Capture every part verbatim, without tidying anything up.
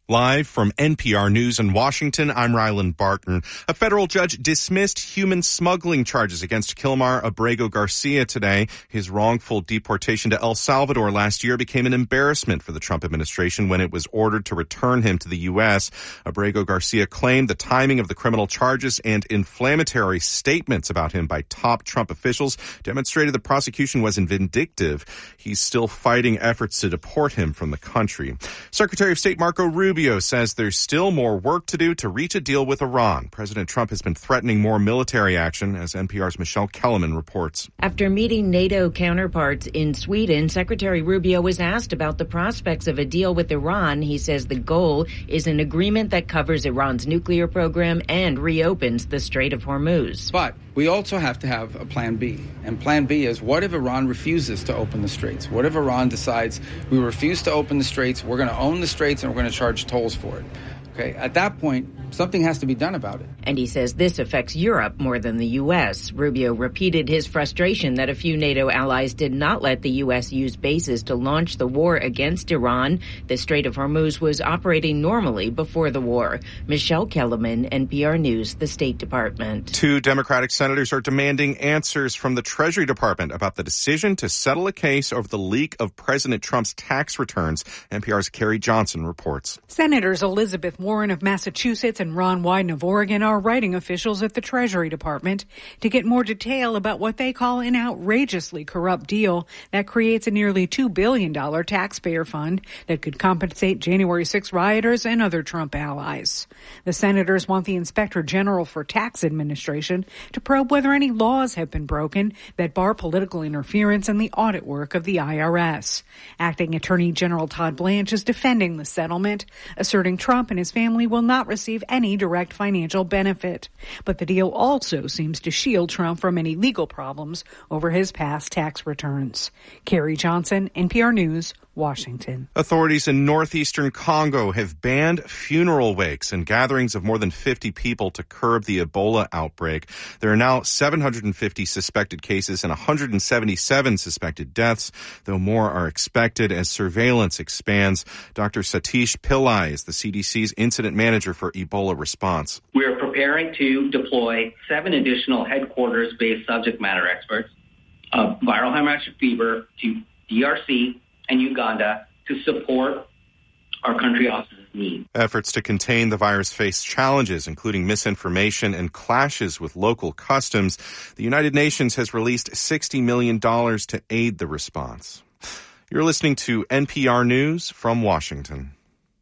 Live from N P R News in Washington, I'm Ryland Barton. A federal judge dismissed human smuggling charges against Kilmar Abrego Garcia today. His wrongful deportation to El Salvador last year became an embarrassment for the Trump administration when it was ordered to return him to the U S. Abrego Garcia claimed the timing of the criminal charges and inflammatory statements about him by top Trump officials demonstrated the prosecution was vindictive. He's still fighting efforts to deport him from the country. Secretary of State Marco Rubio says there's still more work to do to reach a deal with Iran. President Trump has been threatening more military action, as N P R's Michelle Kellerman reports. After meeting NATO counterparts in Sweden, Secretary Rubio was asked about the prospects of a deal with Iran. He says the goal is an agreement that covers Iran's nuclear program and reopens the Strait of Hormuz. But we also have to have a plan B. And plan B is, what if Iran refuses to open the straits? What if Iran decides we refuse to open the straits, we're going to own the straits, and we're going to charge tolls for it? Okay, at that point, something has to be done about it. And he says this affects Europe more than the U S. Rubio repeated his frustration that a few NATO allies did not let the U S use bases to launch the war against Iran. The Strait of Hormuz was operating normally before the war. Michelle Kellerman, N P R News, the State Department. Two Democratic senators are demanding answers from the Treasury Department about the decision to settle a case over the leak of President Trump's tax returns. N P R's Carrie Johnson reports. Senators Elizabeth Warren of Massachusetts and Ron Wyden of Oregon are writing officials at the Treasury Department to get more detail about what they call an outrageously corrupt deal that creates a nearly two billion dollars taxpayer fund that could compensate January sixth rioters and other Trump allies. The senators want the Inspector General for Tax Administration to probe whether any laws have been broken that bar political interference in the audit work of the I R S. Acting Attorney General Todd Blanche is defending the settlement, asserting Trump and his family will not receive any direct financial benefit. But the deal also seems to shield Trump from any legal problems over his past tax returns. Carrie Johnson, N P R News, Washington. Authorities in northeastern Congo have banned funeral wakes and gatherings of more than fifty people to curb the Ebola outbreak. There are now seven hundred fifty suspected cases and one hundred seventy-seven suspected deaths, though more are expected as surveillance expands. Doctor Satish Pillai is the C D C's incident manager for Ebola response. We are preparing to deploy seven additional headquarters-based subject matter experts of viral hemorrhagic fever to D R C and Uganda to support our country office's needs. Efforts to contain the virus face challenges, including misinformation and clashes with local customs. The United Nations has released sixty million dollars to aid the response. You're listening to N P R News from Washington.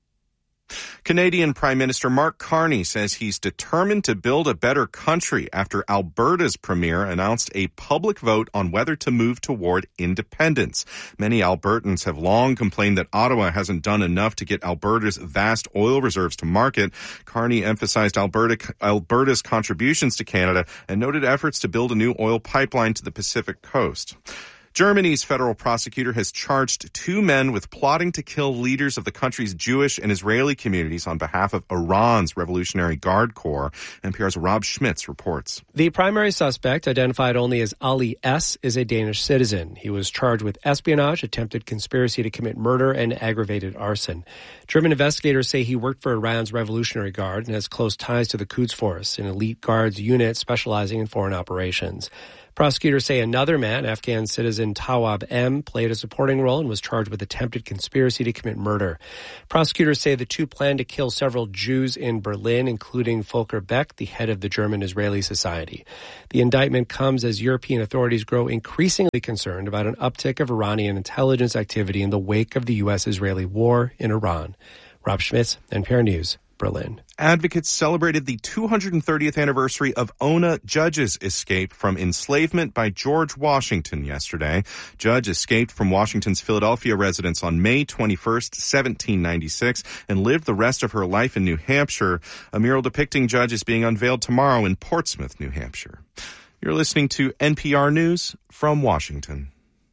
Canadian Prime Minister Mark Carney says he's determined to build a better country after Alberta's premier announced a public vote on whether to move toward independence. Many Albertans have long complained that Ottawa hasn't done enough to get Alberta's vast oil reserves to market. Carney emphasized Alberta, Alberta's contributions to Canada and noted efforts to build a new oil pipeline to the Pacific coast. Germany's federal prosecutor has charged two men with plotting to kill leaders of the country's Jewish and Israeli communities on behalf of Iran's Revolutionary Guard Corps. N P R's Rob Schmitz reports. The primary suspect, identified only as Ali S., is a Danish citizen. He was charged with espionage, attempted conspiracy to commit murder, and aggravated arson. German investigators say he worked for Iran's Revolutionary Guard and has close ties to the Quds Force, an elite guards unit specializing in foreign operations. Prosecutors say another man, Afghan citizen Tawab M., played a supporting role and was charged with attempted conspiracy to commit murder. Prosecutors say the two planned to kill several Jews in Berlin, including Volker Beck, the head of the German-Israeli Society. The indictment comes as European authorities grow increasingly concerned about an uptick of Iranian intelligence activity in the wake of the U S-Israeli war in Iran. Rob Schmitz, N P R News, Berlin. Advocates celebrated the two hundred thirtieth anniversary of Ona Judge's escape from enslavement by George Washington yesterday. Judge escaped from Washington's Philadelphia residence on May twenty-first, seventeen ninety-six, and lived the rest of her life in New Hampshire. A mural depicting Judge is being unveiled tomorrow in Portsmouth, New Hampshire. You're listening to N P R News from Washington.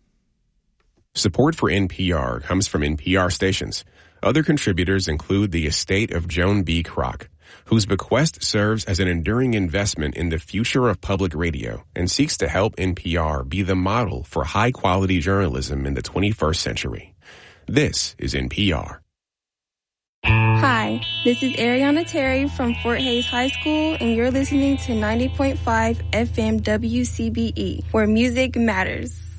Support for N P R comes from N P R stations. Other contributors include the estate of Joan B. Kroc, whose bequest serves as an enduring investment in the future of public radio and seeks to help N P R be the model for high-quality journalism in the twenty-first century. This is N P R. Hi, this is Ariana Terry from Fort Hays High School, and you're listening to ninety point five F M W C B E, where music matters.